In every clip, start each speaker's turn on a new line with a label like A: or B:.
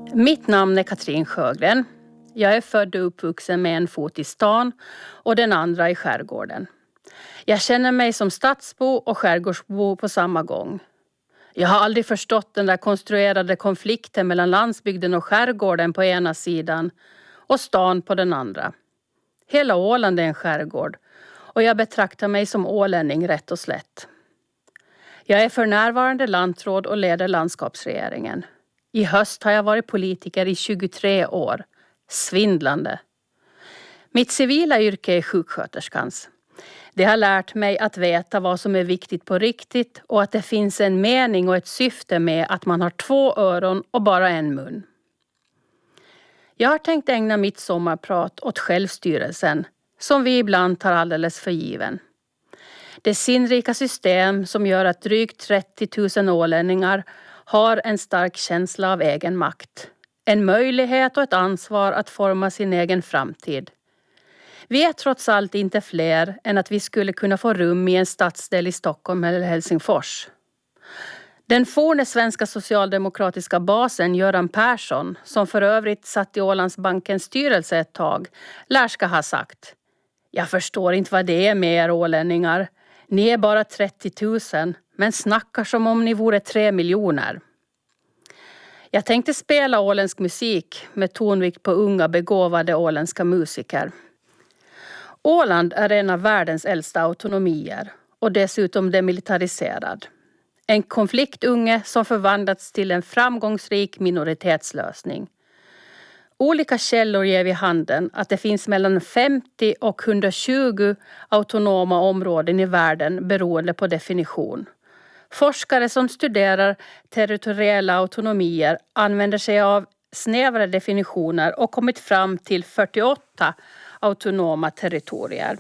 A: Mitt namn är Katrin Sjögren. Jag är född och uppvuxen med en fot i stan och den andra i skärgården. Jag känner mig som stadsbo och skärgårdsbo på samma gång. Jag har aldrig förstått den där konstruerade konflikten mellan landsbygden och skärgården på ena sidan och stan på den andra. Hela Åland är en skärgård och jag betraktar mig som ålänning rätt och slätt. Jag är för närvarande lantråd och leder landskapsregeringen. I höst har jag varit politiker i 23 år. Svindlande. Mitt civila yrke är sjuksköterskans. Det har lärt mig att veta vad som är viktigt på riktigt och att det finns en mening och ett syfte med att man har 2 öron och bara en mun. Jag har tänkt ägna mitt sommarprat åt självstyrelsen, som vi ibland tar alldeles för given. Det sinnrika system som gör att drygt 30 000 ålänningar har en stark känsla av egen makt. En möjlighet och ett ansvar att forma sin egen framtid. Vi är trots allt inte fler än att vi skulle kunna få rum i en stadsdel i Stockholm eller Helsingfors. Den forne svenska socialdemokratiska basen Göran Persson, som för övrigt satt i Ålandsbankens styrelse ett tag, lär ska ha sagt: "Jag förstår inte vad det är med er ålänningar. Ni är bara 30 000, men snackar som om ni vore 3 miljoner." Jag tänkte spela åländsk musik med tonvikt på unga begåvade åländska musiker. Åland är en av världens äldsta autonomier och dessutom demilitariserad. En konfliktunge som förvandlats till en framgångsrik minoritetslösning. Olika källor ger vid handen att det finns mellan 50 och 120 autonoma områden i världen beroende på definition. Forskare som studerar territoriella autonomier använder sig av snävare definitioner och kommit fram till 48 autonoma territorier.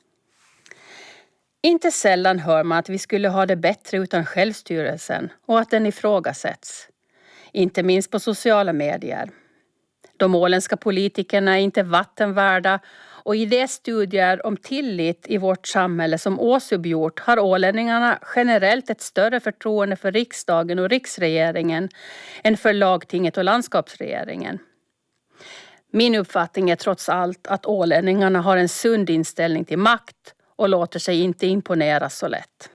A: Inte sällan hör man att vi skulle ha det bättre utan självstyrelsen och att den ifrågasätts. Inte minst på sociala medier. De åländska politikerna är inte vattenvärda och i de studier om tillit i vårt samhälle som Åsub gjort har ålänningarna generellt ett större förtroende för riksdagen och riksregeringen än för lagtinget och landskapsregeringen. Min uppfattning är trots allt att ålänningarna har en sund inställning till makt och låter sig inte imponeras så lätt.